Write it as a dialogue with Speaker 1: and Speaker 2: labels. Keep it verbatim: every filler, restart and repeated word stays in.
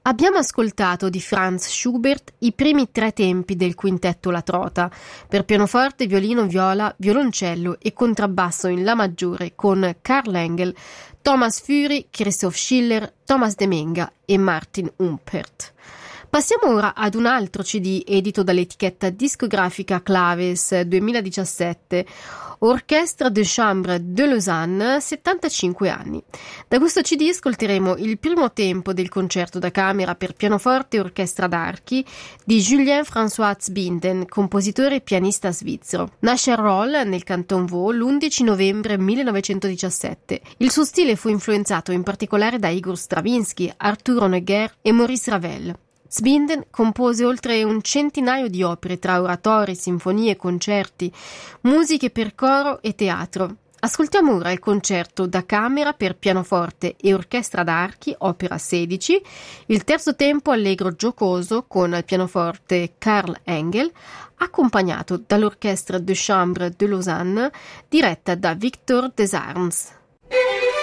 Speaker 1: Abbiamo ascoltato di Franz Schubert i primi tre tempi del quintetto La Trota, per pianoforte, violino, viola, violoncello e contrabbasso in La maggiore con Karl Engel, Thomas Fury, Christoph Schiller, Thomas Demenga e Martin Humpert. Passiamo ora ad un altro C D edito dall'etichetta discografica Claves duemiladiciassette, Orchestre de Chambre de Lausanne, settantacinque anni. Da questo C D ascolteremo il primo tempo del concerto da camera per pianoforte e orchestra d'archi di Julien-François Zbinden, compositore e pianista svizzero. Nasce a Rolle, nel Canton Vaud, l'undici novembre millenovecentodiciassette. Il suo stile fu influenzato in particolare da Igor Stravinsky, Arturo Honegger e Maurice Ravel. Zbinden compose oltre un centinaio di opere tra oratori, sinfonie, concerti, musiche per coro e teatro. Ascoltiamo ora il concerto da camera per pianoforte e orchestra d'archi, opera sedici, il terzo tempo allegro giocoso con al pianoforte Karl Engel, accompagnato dall'Orchestre de Chambre de Lausanne, diretta da Victor Desarnes.